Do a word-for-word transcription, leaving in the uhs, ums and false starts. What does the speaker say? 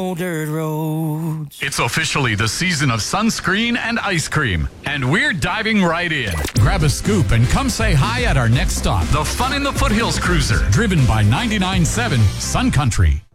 dirt roads. It's officially the season of sunscreen and ice cream, and we're diving right in. Grab a scoop and come say hi at our next stop, the Fun in the Foothills Cruiser, driven by ninety-nine point seven Sun Country.